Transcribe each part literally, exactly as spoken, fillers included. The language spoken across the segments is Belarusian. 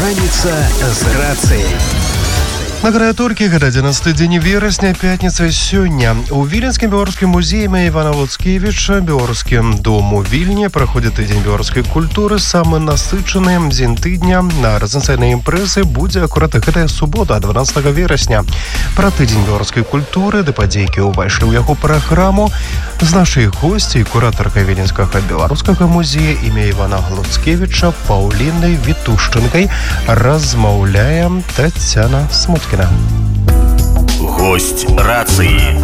Раніца з рацыяй. На Граторке гэта адзінаццаты дзень верасня, пятніца сёння. У Віленскім беларускім музеі імя Івана Луцкевіча, беларускім дом у Вільні, праходзіць тыдзень беларускай культуры, самы насычаны дзень тыдня. На рэзанцыйнай імпрэзы будзе акурат гэтая субота, дванаццатага верасня. Пра тыдзень беларускай культуры ды падзейкі ўвайшлі ў яго праграму. З нашай госцей куратаркай Віленскага беларускага музея імя Івана Луцкевіча Паўлінай Вітушчынкай размаўляе Тацяна Смуткіна. Гость рацыі.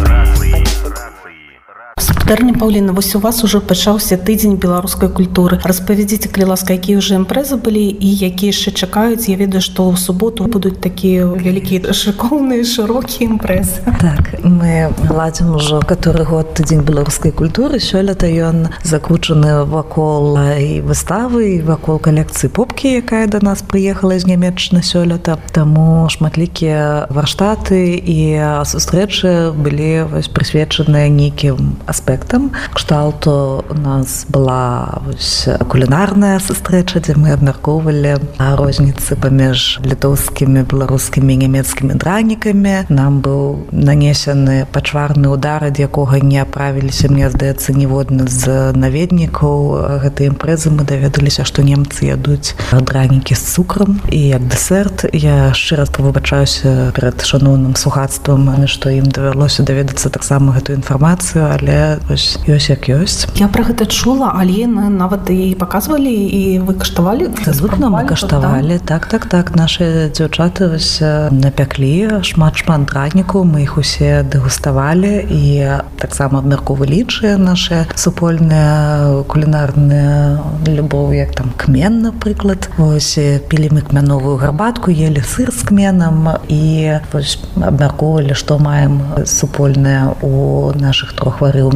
Спадарня Паўліна, вось у вас ужо пачаўся тыдзень беларускай культуры. Распавядзіце, калі ласка, якія ўжо імпрэзы былі і якія яшчэ чакаюць. Я ведаю, што ў суботу будуць такія вялікія шыкоўныя шырокія імпрэзы. Так, мы ладзім ужо каторы год тыдзень беларускай культуры. Сёлета ён закручаны вакол і выставы, і вакол калекцыі попкі, якая да нас прыехала з Нямецчыны сёлета. Таму шматлікія варштаты і сустрэчы былі вось прысвечаныя нейкім аспектам. Кшталту у нас была вось кулінарная сустрэча, дзе мы абмяркоўвалі розніцы паміж літоўскімі, беларускімі і нямецкімі дранікамі. Нам быў нанесены пачварны удар, ад якога не аправіліся, мне здаецца, ніводны з наведнікаў гэтай імпрэзы. Мы даведаліся, што немцы ядуць дранікі з цукрам і як дэсерт. Я шчыра выбачаюся перад шаноўным слухацтвам, што ім давялося даведацца таксама гэтую інфармацыю, але ёсць як ёсць. Я пра гэта чула, але нават і паказвалі, і вы каштавалі? Абсалютна мы каштавалі. Так, так, так. Нашы дзяўчаты вось напяклі шмат-шмат дранікаў, мы іх усе дэгуставалі і таксама абмяркоўвалі іншыя нашы супольныя кулінарныя любоў, як там кмен, напрыклад. Вось пілі мы кмяновую гарбатку, елі сыр з кменам і вось абмяркоўвалі, што маем супольнае у нашых трох варыўнях.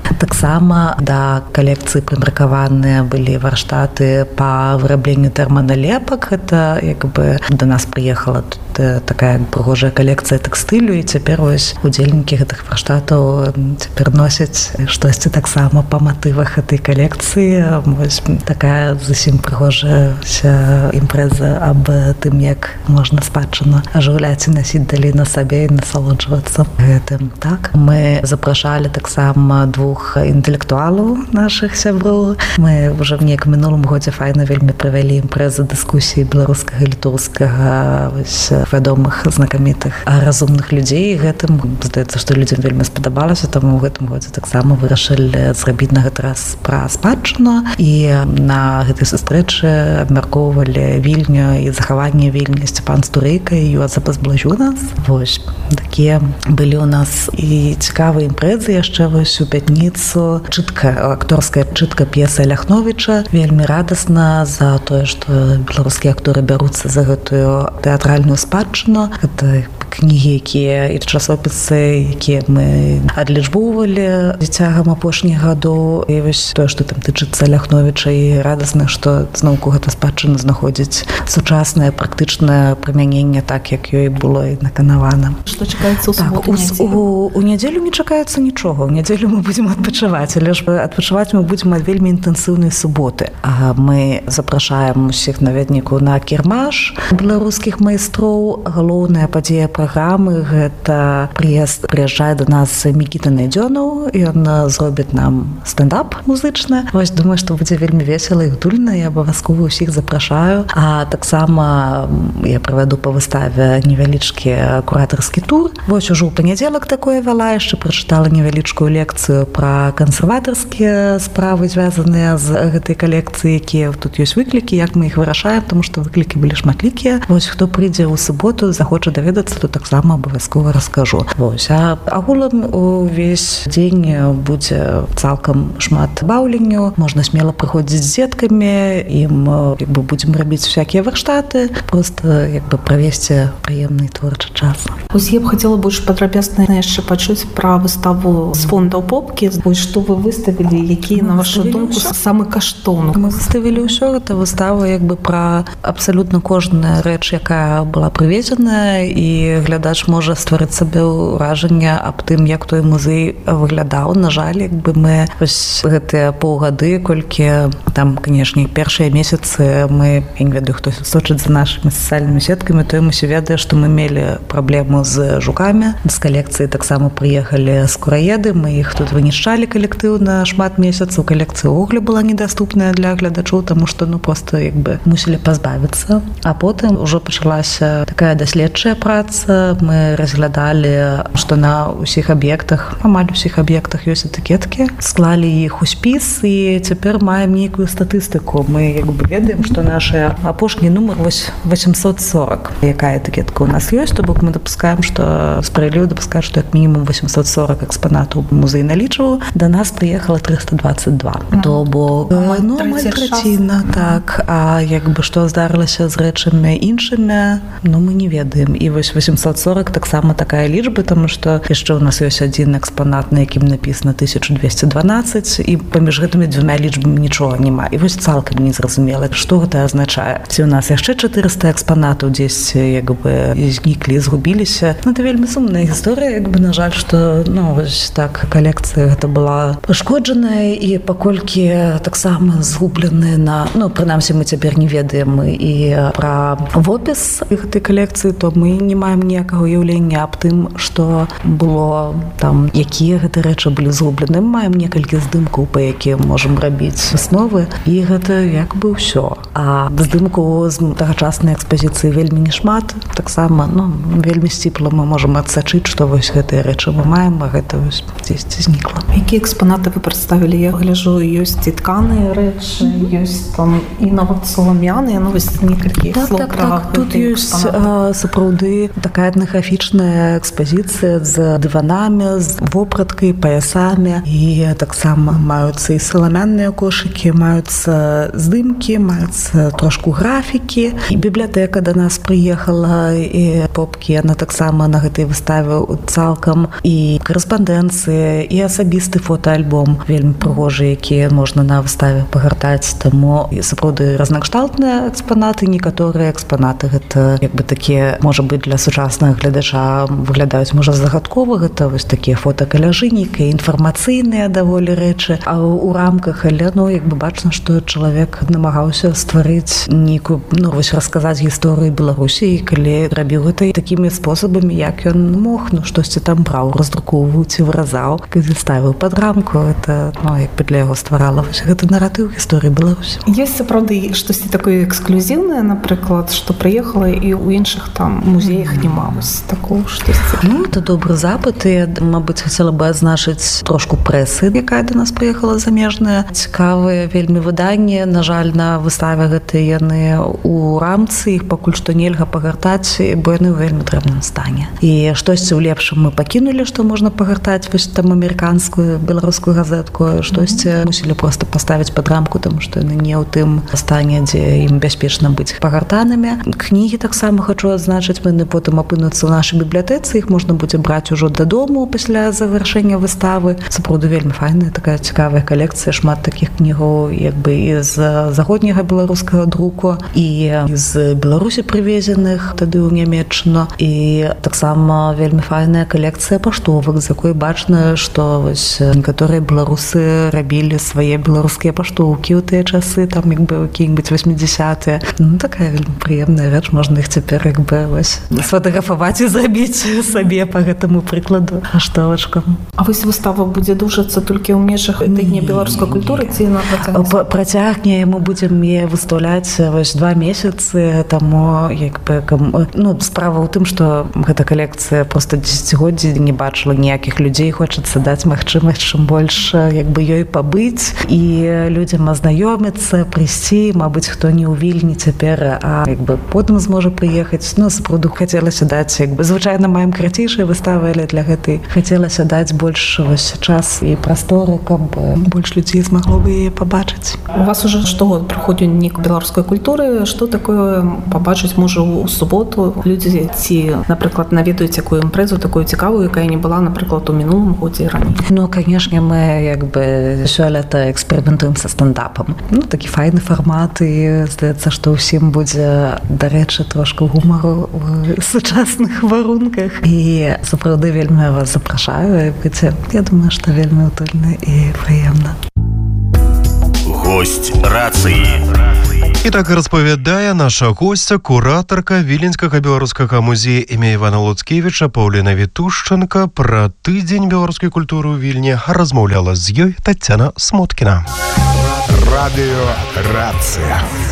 Таксама да калекцыі прымеркаваныя былі варштаты па вырабленню тэрманалепак. Гэта як бы да нас прыехала тут такая прыгожая калекцыя тэкстылю, і цяпер вось удзельнікі гэтых варштатаў цяпер носяць штосьці таксама па матывах гэтай калекцыі. Вось такая зусім прыгожая імпрэза аб тым, як можна спадчыну ажыўляць і насіць далей на сабе і насалоджвацца гэтым. Так, мы запрашалі таксама двух інтэлектуалаў нашых сяброў. Мы ўжо в некім мінулым годзе файна вельмі правялі імпрэзы дыскусіі беларускага і літоўскага вось вядомых знакамітых разумных людзей. Гэтым здаецца, што людзям вельмі спадабалася, таму ў гэтым годзе таксама вырашылі зрабіць на гэты раз пра спадчыну, і на гэтай сустрэчы абмяркоўвалі Вільню і захаванне Вільні Сцяпан Стурейка і Йозапа Зблажунас. Вось такія былі ў нас і цікавыя імпрэзы. Яшчэ вось у пятніцу чытка, акторская чытка п'есы Ляхновіча. Вельмі радасна за тое, што беларускія акторы бяруцца за гэтую тэатральную спадчыну. Гэта кнігі, якія і часопісы, якія мы адлічбоўвалі цягам апошніх гадоў. І вось тое, што там тычыцца Ляхновіча, і радасна, што зноўку гэта спадчына знаходзіць сучаснае практычнае прымяненне, так як ёй было і наканавана. Што чакаецца ў суботу, так, у, у нядзелю не чакаецца нічога. У нядзелю мы будзем адпачываць, але ж адпачываць мы будзем ад вельмі інтэнсіўнай суботы. А мы запрашаем усіх наведнікаў на кірмаш беларускіх майстроў. Галоўная падзея праграмы — гэта прыезд, прыязджае да нас Мікіта Найдзёнаў, ён зробіць нам стендап музычны. Вось думаю, што будзе вельмі весела і гдульна. Я абавязкова ўсіх запрашаю. А таксама я правяду па выставе невялічкі куратарскі тур. Вось ужо ў панядзелак такое вяла, яшчэ прачытала невялічкую лекцыю пра кансерватарскія справы, звязаныя з гэтай калекцыі, якія тут ёсць выклікі, як мы іх вырашаем, тому што выклікі былі шматлікія. Вось хто прыйдзе ў суботу, захоча даведацца, то таксама абавязкова раскажу. Вось, а агулам увесь дзень будзе цалкам шмат баўленню. Можна смела прыходзіць з дзеткамі, ім як бы будзем рабіць всякія варштаты, просто як бы правесці прыемны творчы час. Вось я б хацела больш падрабязна яшчэ пачуць пра выставу з фондаў попкі. Вось што вы выставілі, якія, на вашу думку, самы каштоўны? Мы выставілі ўсё. Гэта выстава як бы пра абсалютна кожная рэч, якая была прывезеная, і глядач можа стварыць сабе ўражанне аб тым, як той музей выглядаў. На жаль, як бы мы вось гэтыя паўгады, колькі там, канешне, першыя месяцы мы, я не ведаю, хто сочыць за нашымі сацыяльнымі сеткамі, то ім усе ведае, што мы мелі праблему з жукамі. З калекцыі таксама прыехалі скураеды, мы іх тут вынішчалі калектыўна шмат месяцаў. Калекцыя ўвогуле была недаступная для глядачоў, таму што ну проста як бы мусілі пазбавіцца. А потым ужо пачалася такая даследчая праца. Мы разглядалі, што на ўсіх аб'ектах, амаль усіх аб'ектах ёсць этыкеткі, склалі іх у спіс і цяпер маем нейкую статыстыку. Мы як бы ведаем, што наш апошні нумар вось восемьсот сорок. Якая этыкетка у нас ёсць, то бок мы дапускаем, што справядліва дапускаць, што як мінімум восемьсот сорок экспанатаў музей налічваў. Да нас прыехала триста двадцать два. Mm. То бок ну, амаль траціна, так. А як бы што здарылася з рэчамі іншымі, ну мы не ведаем. І вось восемьсот сорок таксама такая лічба, таму што яшчэ у нас ёсць адзін экспанат, на якім напісана тысяча двести дванадцать, і паміж гэтымі дзвюма лічбамі нічога няма. І вось цалкам незразумела, што гэта азначае. Ці у нас яшчэ чатырыста экспанатаў дзесьці як бы зніклі, згубіліся. Ну, это вельмі сумная гісторыя, як бы, на жаль, што ну, вось так, калекцыя гэта была пашкоджаная, і паколькі таксама згублены на... Ну, прынамсі, мы цяпер не ведаем і пра вопіс гэтай калекцыі, то мы не маем ніякага ўяўлення аб тым, што было там, якія гэта рэчы былі згублены. Мы маем некалькі здымкаў, па якім можам рабіць высновы, і гэта як бы ўсё. А здымкаў з тагачаснай экспазіцыі вельмі не шмат. Таксама, ну, вельмі сціпла мы можам адсачыць, што вось гэтыя рэчы мы маем, а гэта вось дзесьці знікла. Якія экспанаты вы прадставілі? Я гляжу, ёсць і тканыя рэчы, mm-hmm. ёсць там і нават саламяныя, ну вось некалькі так, слоў так, так, тут ёсць а, сапраўды такая этнаграфічная экспазіцыя з дыванамі, з вопраткай, паясамі, і таксама маюцца і саламяныя кошыкі, маюцца здымкі, маюцца трошку графікі. І бібліятэка да нас прыехала, і попкі, яна таксама на гэтай выставе цалкам, і карэспандэнцыя, і асабісты фотоальбом вельмі прыгожы, які можна на выставе пагартаць. Таму сапраўды разнакшталтныя экспанаты, некаторыя экспанаты гэта як бы такія, можа быць, для сучаснага глядача выглядаюць можа загадкова, гэта вось такія фотакаляжы, нейкія інфармацыйныя даволі рэчы, а ў рамках, але ну як бы бачна, што чалавек намагаўся стварыць нейкую, ну вось расказаць гісторыю Беларусі, і калі рабіў гэта такімі спосабамі, як ён мог, ну штосьці там браў, раздрукоўваў ці выразаў, калі ставіў пад рамку, это ну як бы для яго стварала вось гэта наратыў гісторыі Беларусі. Ёсць сапраўды штосьці такое эксклюзіўнае, напрыклад, што прыехала і ў іншых там музеях няма вось такого штосьці. Ну, это добры запыт, і, мабыць, хацела бы адзначыць трошку прэсы, якая да нас прыехала замежная. Цікавыя вельмі выданні, на жаль, на выставе гэтыя яны ў рамцы, іх пакуль што нельга пагартаць, бо яны ў вельмі дрэнным стане. І штосьці ў лепшым мы пакінулі, што можна пагартаць, вось там амерыканскую, беларускую газетку, штосьці мусілі проста паставіць пад рамку, таму што яны не ў тым стане, дзе ім бяспечна быць пагартанымі. Кнігі таксама хачу адзначыць, яны потым апынуцца ў нашай бібліятэцы, іх можна будзе браць ужо дадому пасля завяршэння выставы. Сапраўды вельмі файная такая цікавая калекцыя, шмат такіх кнігаў як бы і з заходняга беларускага друку, і з Беларусі прывезеных тады ў Нямецчыну, і таксама вельмі файная калекцыя паштовак, з якой бачна, што вось некаторыя беларусы рабілі свае беларускія паштоўкі ў тыя часы, там як бы якія-небудзь восьмідзесятыя. Ну такая вельмі прыемная рэч, можна іх цяпер як бы вось сфотаграфаваць і зрабіць сабе па гэтаму прыкладу паштовачкам. А вось выстава будзе дужацца толькі ў межах тыдня беларускай культуры ці на працягне? Працягне, мы будзем яе выстаўляць вось два месяцы, таму як бы ну справа ў тым, што гэта калекцыя проста дзесяцігоддзі не бачыла ніякіх людзей, хочацца даць магчымасць чым больш як бы ёй пабыць і людзям азнаёміцца, прыйсці, мабыць, хто не ў Вільні цяпер, а як бы потым зможа прыехаць. Ну сапраўды хацелася даць як бы звычайна маем карацейшыя выставы, але для гэтай хацелася даць больш вось час і прасторы, каб больш людзей змагло бы яе пабачыць. У вас уже штогод праходзіць днік беларускай культуры. Што такое пабачыць можа ў суботу людзі, ці напрыклад наведаюць якую імпрэзу такую цікавую, якая не была напрыклад у мінулым годзе раней? Ну канешне, мы як бы сёлета эксперыментуем са стендапам. Ну такі файны фармат, і здаецца, што ўсім будзе, дарэчы, трошку гумару сучасных варунках. І сапраўды вельмі вас запрашаю. Я думаю, што вельмі утульна і прыемна. Гость рацыі. І так распавядае наша госця, куратарка Віленскага беларускага музея імя Івана Луцкевіча Паўліна Вітушчанка. Пра тыдзень беларускай культуры ў Вільні размаўляла з ёй Таццяна Смоткіна. Радыё Рацыя.